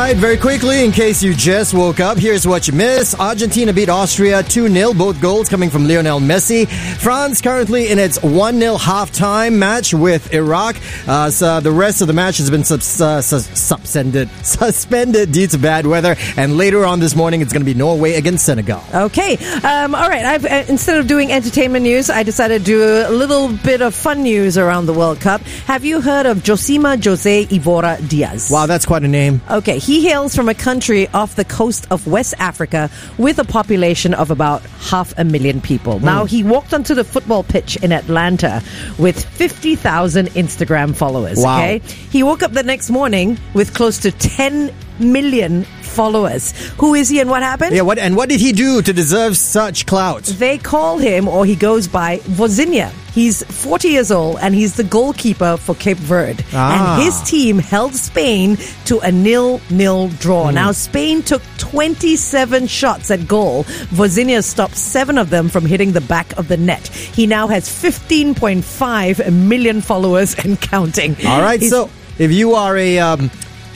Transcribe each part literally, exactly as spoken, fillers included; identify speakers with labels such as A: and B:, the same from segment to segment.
A: Alright, very quickly, in case you just woke up, here's what you missed. Argentina beat Austria two nil, both goals coming from Lionel Messi. France currently in its one nil halftime match with Iraq. Uh, so the rest of the match has been subs- uh, sus- suspended, suspended due to bad weather. And later on this morning, it's going to be Norway against Senegal.
B: Okay. Um, all right. I've, uh, instead of doing entertainment news, I decided to do a little bit of fun news around the World Cup. Have you heard of Josima Jose Ivora Diaz?
A: Wow, that's quite a name.
B: Okay. He hails from a country off the coast of West Africa with a population of about half a million people. Mm. Now, he walked onto the football pitch in Atlanta with fifty thousand Instagram followers.
A: Wow.
B: Okay. He woke up the next morning with close to ten million followers. Who is he and what happened?
A: Yeah, what and what did he do to deserve such clout?
B: They call him, or he goes by, Vozinha. He's forty years old and he's the goalkeeper for Cape Verde.
A: Ah.
B: And his team held Spain to a nil-nil draw.
A: Mm.
B: Now, Spain took twenty-seven shots at goal. Vozinha stopped seven of them from hitting the back of the net. He now has fifteen point five million followers and counting.
A: All right,
B: He's,
A: so if you are a um,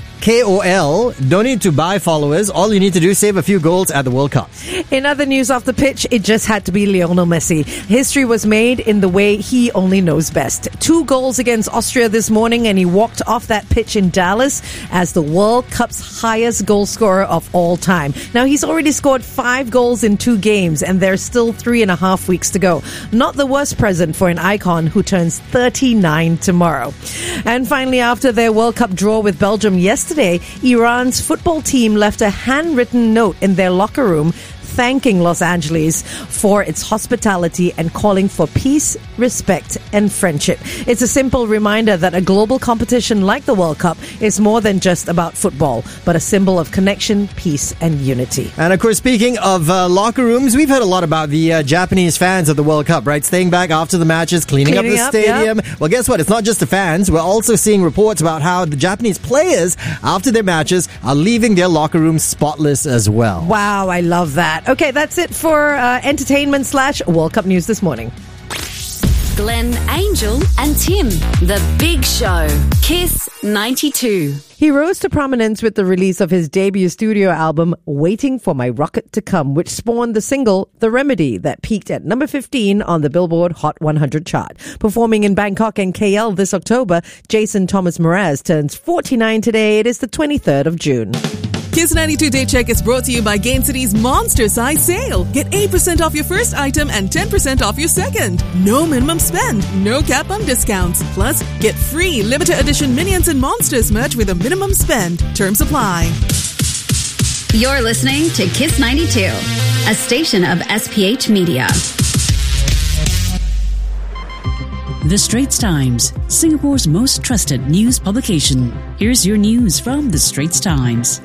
A: K O L, don't need to buy followers. All you need to do is save a few goals at the World Cup.
B: In other news off the pitch, it just had to be Lionel Messi. History was made in the way he only knows best. Two goals against Austria this morning, and he walked off that pitch in Dallas as the World Cup's highest goal scorer of all time. Now, he's already scored five goals in two games, and there's still three and a half weeks to go. Not the worst present for an icon who turns thirty-nine tomorrow. And finally, after their World Cup draw with Belgium yesterday, Yesterday, Iran's football team left a handwritten note in their locker room thanking Los Angeles for its hospitality and calling for peace, respect, and friendship. It's a simple reminder that a global competition like the World Cup is more than just about football, but a symbol of connection, peace, and unity.
A: And of course, speaking of uh, locker rooms, we've heard a lot about the uh, Japanese fans of the World Cup, right? Staying back after the matches, cleaning,
B: Cleaning
A: up the
B: up,
A: stadium.
B: yeah.
A: Well, guess what? It's not just the fans. We're also seeing reports about how the Japanese players, after their matches, are leaving their locker rooms spotless as well.
B: Wow, I love that. Okay, that's it for uh, entertainment slash World Cup news this morning.
C: Glenn, Angel and Tim. The Big Show. Kiss ninety-two.
B: He rose to prominence with the release of his debut studio album, Waiting for My Rocket to Come, which spawned the single, The Remedy, that peaked at number fifteen on the Billboard Hot one hundred chart. Performing in Bangkok and K L this October, Jason Thomas Mraz turns forty-nine today. It is the twenty-third of June.
D: Kiss ninety-two Day Check is brought to you by Gain City's Monster Size Sale. Get eight percent off your first item and ten percent off your second. No minimum spend, no cap on discounts. Plus, get free limited edition Minions and Monsters merch with a minimum spend. Terms apply.
C: You're listening to Kiss ninety-two, a station of S P H Media.
E: The Straits Times, Singapore's most trusted news publication. Here's your news from The Straits Times.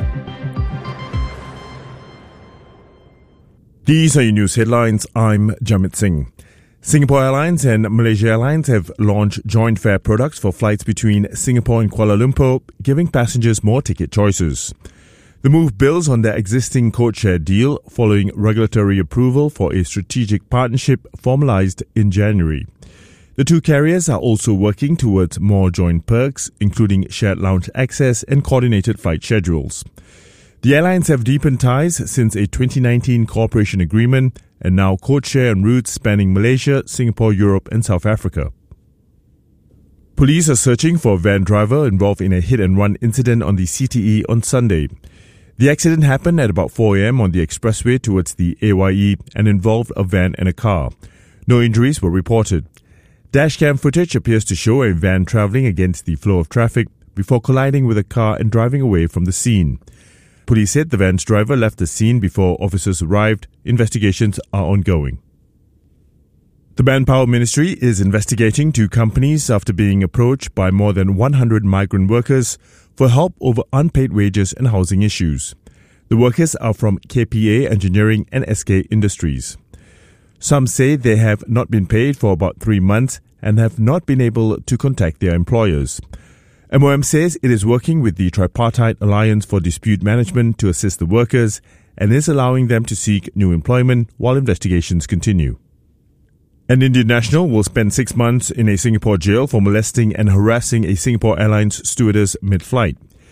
F: These are your news headlines. I'm Jamit Singh. Singapore Airlines and Malaysia Airlines have launched joint fare products for flights between Singapore and Kuala Lumpur, giving passengers more ticket choices. The move builds on their existing codeshare deal following regulatory approval for a strategic partnership formalized in January. The two carriers are also working towards more joint perks, including shared lounge access and coordinated flight schedules. The airlines have deepened ties since a twenty nineteen cooperation agreement and now codeshare on routes spanning Malaysia, Singapore, Europe and South Africa. Police are searching for a van driver involved in a hit-and-run incident on the C T E on Sunday. The accident happened at about four a.m. on the expressway towards the A Y E and involved a van and a car. No injuries were reported. Dashcam footage appears to show a van travelling against the flow of traffic before colliding with a car and driving away from the scene. Police said the van's driver left the scene before officers arrived. Investigations are ongoing. The Manpower Ministry is investigating two companies after being approached by more than one hundred migrant workers for help over unpaid wages and housing issues. The workers are from K P A Engineering and S K Industries. Some say they have not been paid for about three months and have not been able to contact their employers. M O M says it is working with the Tripartite Alliance for Dispute Management to assist the workers and is allowing them to seek new employment while investigations continue. An Indian national will spend six months in a Singapore jail for molesting and harassing a Singapore Airlines stewardess mid-flight.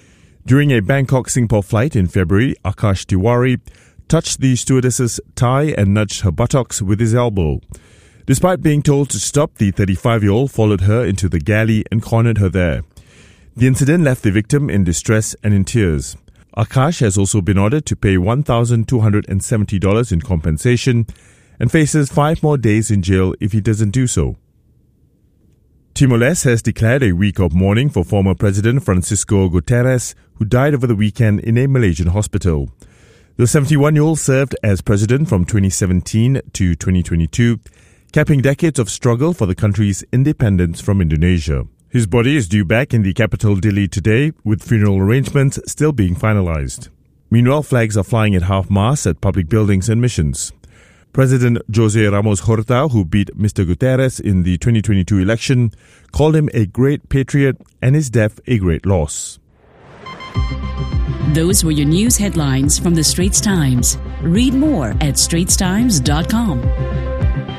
F: During a Bangkok-Singapore flight in February, Akash Tiwari touched the stewardess's thigh and nudged her buttocks with his elbow. Despite being told to stop, the thirty-five-year-old followed her into the galley and cornered her there. The incident left the victim in distress and in tears. Akash has also been ordered to pay one thousand two hundred seventy dollars in compensation and faces five more days in jail if he doesn't do so. Timor-Leste has declared a week of mourning for former President Francisco Guterres, who died over the weekend in a Malaysian hospital. The seventy-one-year-old served as president from twenty seventeen to twenty twenty-two, capping decades of struggle for the country's independence from Indonesia. His body is due back in the capital Dili today, with funeral arrangements still being finalized. Meanwhile, flags are flying at half-mast at public buildings and missions. President Jose Ramos Horta, who beat Mister Guterres in the twenty twenty-two election, called him a great patriot and his death a great loss.
E: Those were your news headlines from the Straits Times. Read more at straits times dot com.